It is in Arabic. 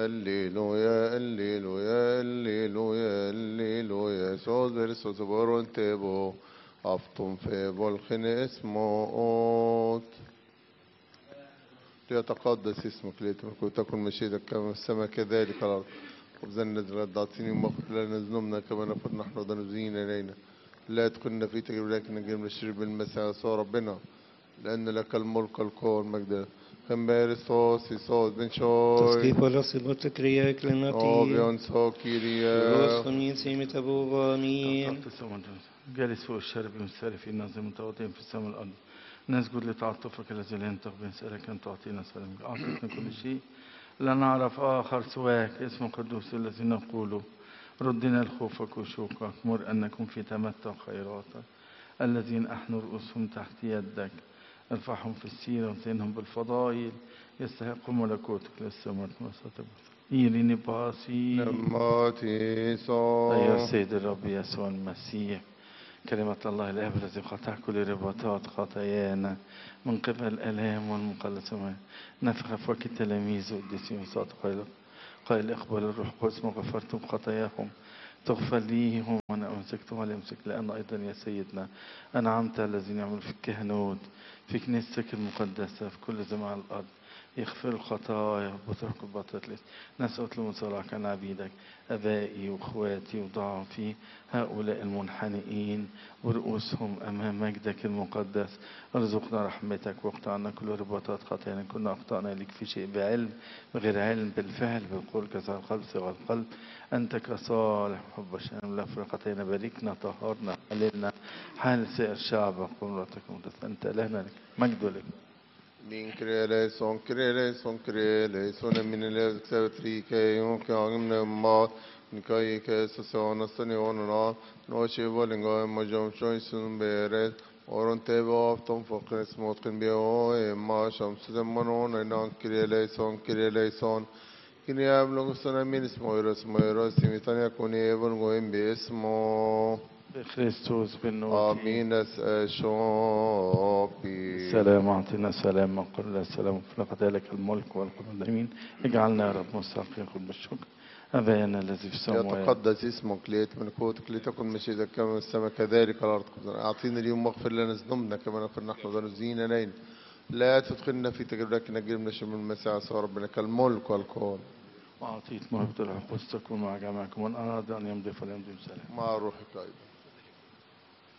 Alleluia, alleluia, alleluia, alleluia. Soder sosoboron tebo. أفطم في بلخن اسمه ليتقدس اسمك لتكن مشيئتك كما في السماء كذلك على الأرض. خبزنا الذي أعطيني ومغفر لنا ذنوبنا كما نغفر نحن ذنوبنا إلينا. لا تدخلنا في تجربة لكن نجيب من الشر بالمسيح يسوع ربنا. لأن لك الملك والقوة والمجد. Χεμπέριστος Ιησούς μπεν Το σόι. σκύπολος υποτεκρία κλενατή. Όβιον σο Κύριε. Ρόσχονιν σίμητα βουβαμίν. جالس فوق الشارب المنصرف ناظر متواضعين في السماء والأرض نسجد لتعطفك الذي لا ينطق بنسألك أن تعطينا سلامك أعطيتنا كل شيء لا نعرف آخر سواك اسم قدوس الذي نقوله ردنا لخوفك وشوقك مر أن نكون في تمتع خيراتك الذين أحنوا رؤوسهم تحت يدك ارفعهم في السيرة وزينهم بالفضائل يستحقوا ملكوتك للسماء والسماء إيريني باسي نماتي صار. أيها السيد الرب يسوع المسيح كلمة الله الآب الذي قطع كل رباطات خطايانا من قبل الآلام والمقلصة نفخ في وجه التلاميذ والقديسين وصادق قال اقبل الروح القدس وغفرتم خطاياهم تغفر ليهم وانا امسكتم ولا امسك لان ايضا يا سيدنا انعمت الذين يعملوا في الكهنوت في كنيستك المقدسه في كل زمان على الارض يغفر الخطايا وترك البطاطا. نسأل المصالحة عن عبيدك أبائي وأخواتي وضعفي هؤلاء المنحنئين ورؤوسهم أمام مجدك المقدس. ارزقنا رحمتك واقطع عنا كل رباطات خطايانا كنا أخطأنا لك في شيء بعلم بغير علم بالفعل بالقول كسر القلب صغر القلب أنت كصالح حب شام لا خطايانا باركنا طهرنا حللنا حال سائر شعبك قدرتك أنت إلهنا لك مجد لك. Din kreleison, kreleison, kreleison, minile xevetrike, unkagimne mat, nikai ke sosona staniona, no shivolinga majom shoisun beret, oron tebo afton fokres motkin bio, ma shamsu zemanon, enan kreleison, kreleison, kiniablogosana minis moiros, simitania kunevon goim besmo. بخريستوس بالنور آمين شوبي. سلام أعطينا سلام وقل لا سلام فلقد لك الملك والقوة واليمين اجعلنا يا رب مستحقين بالشكر أبانا الذي في السماوات يتقدس اسمك ليأتي ملكوتك لتكن مشيئتك كما في السماء كذلك على الأرض. أعطينا اليوم واغفر لنا ذنوبنا كما نغفر نحن ذنوبنا إلينا. لا تدخلنا في تجربة لكن نجيب من الشر من المسيح يسوع ربنا. لك الملك والقوة. وأعطيت موهبة الروح القدس تكون مع جميعكم من أراد أن يمضي فليمضي بسلام. مع روحك أيضا.